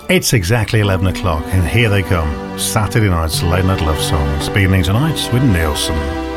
It's exactly 11 o'clock, and here they come. Saturday night's Late Night Love Songs, beginning tonight with Nielsen.